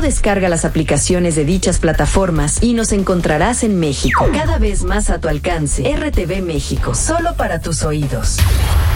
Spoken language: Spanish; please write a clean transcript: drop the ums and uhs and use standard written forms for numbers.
descarga las aplicaciones de dichas plataformas y nos encontrarás en México, cada vez más a tu alcance. RTV México, solo para tus oídos.